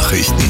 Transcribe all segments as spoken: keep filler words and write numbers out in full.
Nachrichten.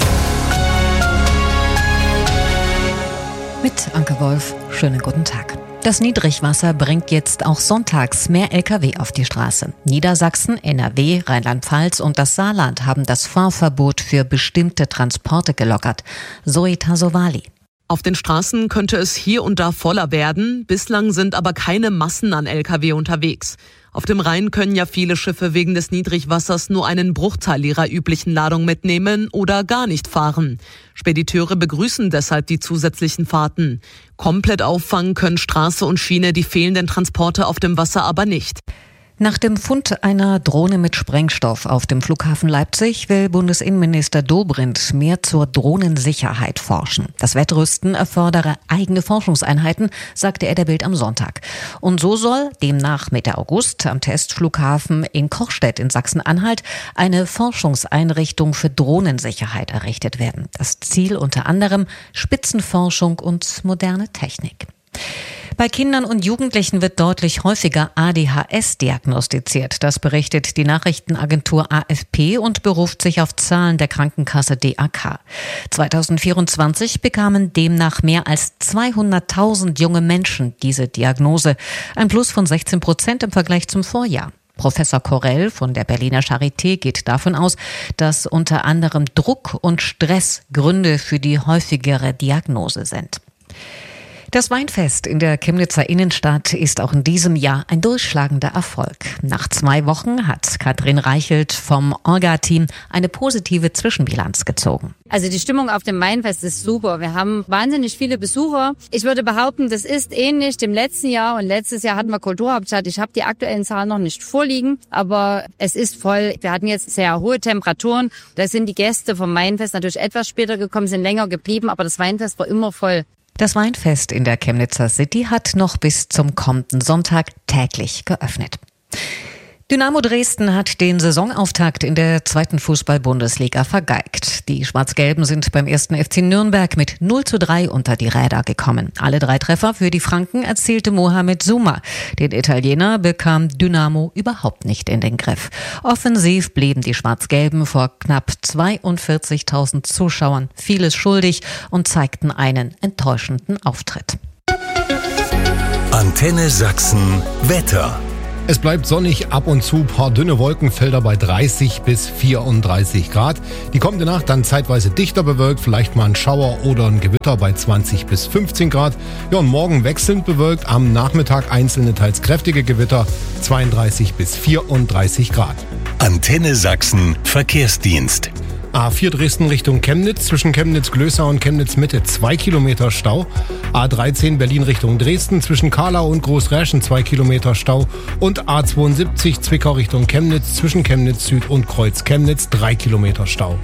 Mit Anke Wolf, schönen guten Tag. Das Niedrigwasser bringt jetzt auch sonntags mehr L K W auf die Straße. Niedersachsen, N R W, Rheinland-Pfalz und das Saarland haben das Fahrverbot für bestimmte Transporte gelockert. Zoe Tasovali. Auf den Straßen könnte es hier und da voller werden. Bislang sind aber keine Massen an L K W unterwegs. Auf dem Rhein können ja viele Schiffe wegen des Niedrigwassers nur einen Bruchteil ihrer üblichen Ladung mitnehmen oder gar nicht fahren. Spediteure begrüßen deshalb die zusätzlichen Fahrten. Komplett auffangen können Straße und Schiene die fehlenden Transporte auf dem Wasser aber nicht. Nach dem Fund einer Drohne mit Sprengstoff auf dem Flughafen Leipzig will Bundesinnenminister Dobrindt mehr zur Drohnensicherheit forschen. Das Wettrüsten erfordere eigene Forschungseinheiten, sagte er der Bild am Sonntag. Und so soll demnach Mitte August am Testflughafen in Kochstedt in Sachsen-Anhalt eine Forschungseinrichtung für Drohnensicherheit errichtet werden. Das Ziel unter anderem Spitzenforschung und moderne Technik. Bei Kindern und Jugendlichen wird deutlich häufiger A D H S diagnostiziert. Das berichtet die Nachrichtenagentur A F P und beruft sich auf Zahlen der Krankenkasse D A K. zweitausendvierundzwanzig bekamen demnach mehr als zweihunderttausend junge Menschen diese Diagnose. Ein Plus von sechzehn Prozent im Vergleich zum Vorjahr. Professor Korell von der Berliner Charité geht davon aus, dass unter anderem Druck und Stress Gründe für die häufigere Diagnose sind. Das Weinfest in der Chemnitzer Innenstadt ist auch in diesem Jahr ein durchschlagender Erfolg. Nach zwei Wochen hat Katrin Reichelt vom Orga-Team eine positive Zwischenbilanz gezogen. Also die Stimmung auf dem Weinfest ist super. Wir haben wahnsinnig viele Besucher. Ich würde behaupten, das ist ähnlich dem letzten Jahr. Und letztes Jahr hatten wir Kulturhauptstadt. Ich habe die aktuellen Zahlen noch nicht vorliegen, aber es ist voll. Wir hatten jetzt sehr hohe Temperaturen. Da sind die Gäste vom Weinfest natürlich etwas später gekommen, sind länger geblieben, aber das Weinfest war immer voll. Das Weinfest in der Chemnitzer City hat noch bis zum kommenden Sonntag täglich geöffnet. Dynamo Dresden hat den Saisonauftakt in der zweiten Fußball-Bundesliga vergeigt. Die Schwarz-Gelben sind beim ersten F C Nürnberg mit null zu drei unter die Räder gekommen. Alle drei Treffer für die Franken erzielte Mohamed Souma. Den Italiener bekam Dynamo überhaupt nicht in den Griff. Offensiv blieben die Schwarz-Gelben vor knapp zweiundvierzigtausend Zuschauern vieles schuldig und zeigten einen enttäuschenden Auftritt. Antenne Sachsen Wetter. Es bleibt sonnig, ab und zu paar dünne Wolkenfelder bei dreißig bis vierunddreißig Grad. Die kommende Nacht dann zeitweise dichter bewölkt, vielleicht mal ein Schauer oder ein Gewitter bei zwanzig bis fünfzehn Grad. Ja, und morgen wechselnd bewölkt, am Nachmittag einzelne teils kräftige Gewitter, zweiunddreißig bis vierunddreißig Grad. Antenne Sachsen Verkehrsdienst. A vier Dresden Richtung Chemnitz, zwischen Chemnitz-Glößau und Chemnitz-Mitte zwei Kilometer Stau. A dreizehn Berlin Richtung Dresden, zwischen Karlau und Großräschen zwei Kilometer Stau. Und A zweiundsiebzig Zwickau Richtung Chemnitz, zwischen Chemnitz Süd und Kreuz Chemnitz drei Kilometer Stau.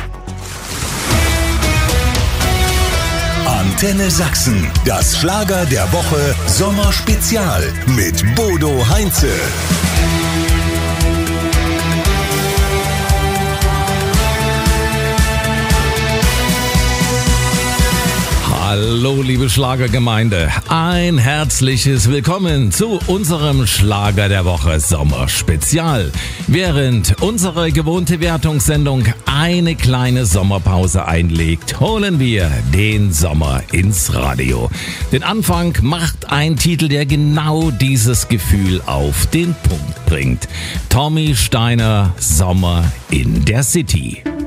Antenne Sachsen, das Schlager der Woche Sommerspezial mit Bodo Heinze. Hallo liebe Schlagergemeinde, ein herzliches Willkommen zu unserem Schlager der Woche Sommerspezial. Während unsere gewohnte Wertungssendung eine kleine Sommerpause einlegt, holen wir den Sommer ins Radio. Den Anfang macht ein Titel, der genau dieses Gefühl auf den Punkt bringt. Tommy Steiner, Sommer in der City.